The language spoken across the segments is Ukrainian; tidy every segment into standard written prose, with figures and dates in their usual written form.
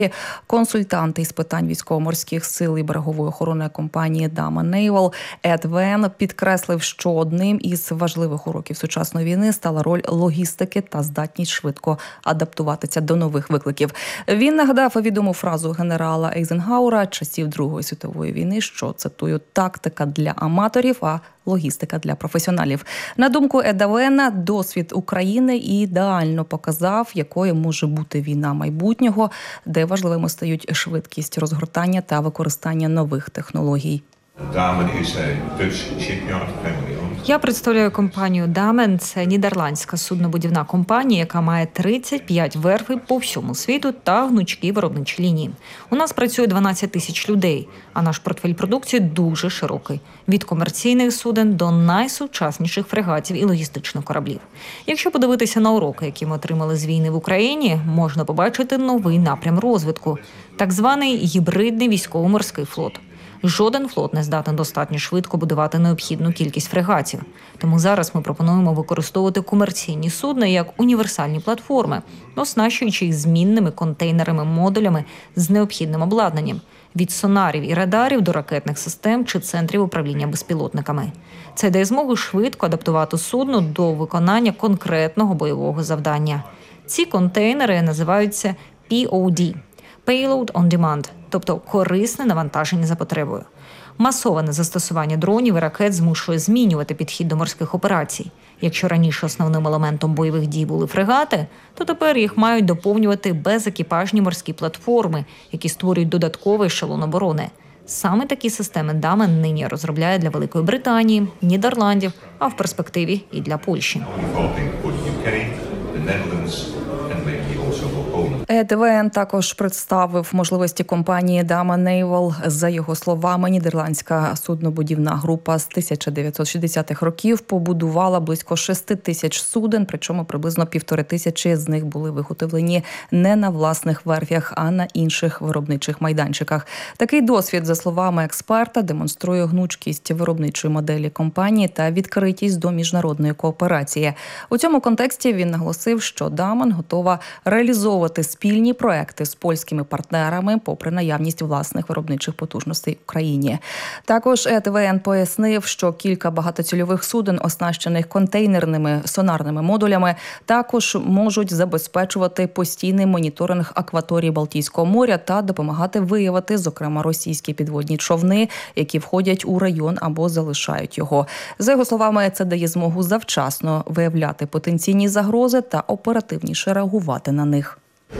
Консультант із питань військово-морських сил і берегової охорони компанії Daman Naval Ед Вен підкреслив, що одним із важливих уроків сучасної війни стала роль логістики та здатність швидко адаптуватися до нових викликів. Він нагадав відому фразу генерала Ейзенгауера часів Другої світової війни, що, цитую, «тактика для аматорів, а логістика для професіоналів». На думку Еда Вена, досвід України ідеально показав, якою може бути війна майбутнього, де важливими стають швидкість розгортання та використання нових технологій. Я представляю компанію Daman. Це нідерландська суднобудівна компанія, яка має 35 верфей по всьому світу та гнучкі виробничі лінії. У нас працює 12 тисяч людей, а наш портфель продукції дуже широкий. Від комерційних суден до найсучасніших фрегатів і логістичних кораблів. Якщо подивитися на уроки, які ми отримали з війни в Україні, можна побачити новий напрям розвитку – так званий гібридний військово-морський флот. Жоден флот не здатен достатньо швидко будувати необхідну кількість фрегатів. Тому зараз ми пропонуємо використовувати комерційні судна як універсальні платформи, оснащуючи їх змінними контейнерами-модулями з необхідним обладнанням. Від сонарів і радарів до ракетних систем чи центрів управління безпілотниками. Це дає змогу швидко адаптувати судно до виконання конкретного бойового завдання. Ці контейнери називаються POD – Payload on Demand, тобто корисне навантаження за потребою. Масоване застосування дронів і ракет змушує змінювати підхід до морських операцій. Якщо раніше основним елементом бойових дій були фрегати, то тепер їх мають доповнювати безекіпажні морські платформи, які створюють додатковий ешелон оборони. Саме такі системи Daman нині розробляє для Великої Британії, Нідерландів, а в перспективі і для Польщі. Ед Вен також представив можливості компанії Daman Naval. За його словами, нідерландська суднобудівна група з 1960-х років побудувала близько 6 тисяч суден, причому приблизно 1500 з них були виготовлені не на власних верфях, а на інших виробничих майданчиках. Такий досвід, за словами експерта, демонструє гнучкість виробничої моделі компанії та відкритість до міжнародної кооперації. У цьому контексті він наголосив, що Daman готова реалізовувати спільні проекти з польськими партнерами, попри наявність власних виробничих потужностей в Україні. Також Ед Вен пояснив, що кілька багатоцільових суден, оснащених контейнерними сонарними модулями, також можуть забезпечувати постійний моніторинг акваторії Балтійського моря та допомагати виявити, зокрема, російські підводні човни, які входять у район або залишають його. За його словами, це дає змогу завчасно виявляти потенційні загрози та оперативніше реагувати на них.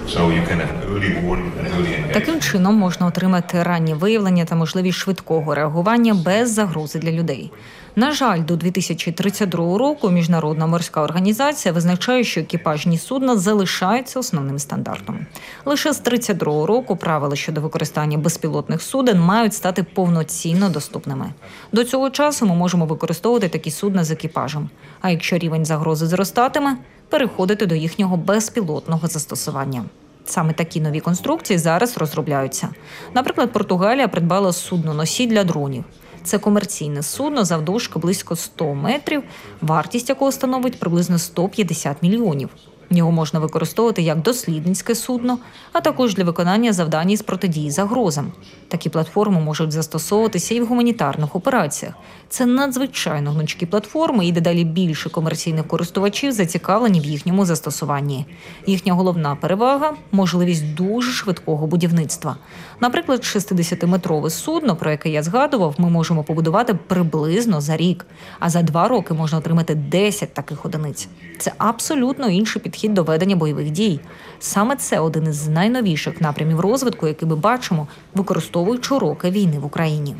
Таким чином можна отримати раннє виявлення та можливість швидкого реагування без загрози для людей. На жаль, до 2032 року Міжнародна морська організація визначає, що екіпажні судна залишаються основним стандартом. Лише з 1932 року правила щодо використання безпілотних суден мають стати повноцінно доступними. До цього часу ми можемо використовувати такі судна з екіпажем. А якщо рівень загрози зростатиме, переходити до їхнього безпілотного застосування. Саме такі нові конструкції зараз розробляються. Наприклад, Португалія придбала судно-носій для дронів. Це комерційне судно завдовжки близько 100 метрів, вартість якого становить приблизно 150 мільйонів. Його можна використовувати як дослідницьке судно, а також для виконання завдань із протидії загрозам. Такі платформи можуть застосовуватися і в гуманітарних операціях. Це надзвичайно гнучкі платформи, і дедалі більше комерційних користувачів зацікавлені в їхньому застосуванні. Їхня головна перевага – можливість дуже швидкого будівництва. Наприклад, 60-метрове судно, про яке я згадував, ми можемо побудувати приблизно за рік. А за 2 роки можна отримати 10 таких одиниць. Це абсолютно інший підхід до ведення бойових дій. Саме це один із найновіших напрямів розвитку, який ми бачимо, використовуючи уроки війни в Україні.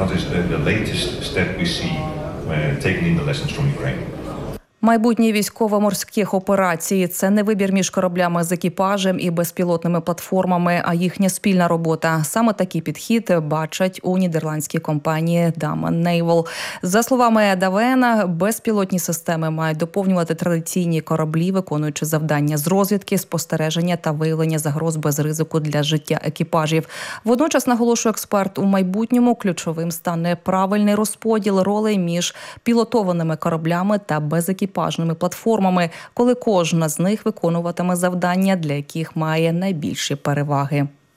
Майбутні військово-морських операцій – це не вибір між кораблями з екіпажем і безпілотними платформами, а їхня спільна робота. Саме такий підхід бачать у нідерландській компанії Daman Naval. За словами Еда Вена, безпілотні системи мають доповнювати традиційні кораблі, виконуючи завдання з розвідки, спостереження та виявлення загроз без ризику для життя екіпажів. Водночас, наголошує експерт, у майбутньому ключовим стане правильний розподіл ролей між пілотованими кораблями та безекіпажними платформами, коли кожна з них виконуватиме завдання, для яких має найбільші переваги.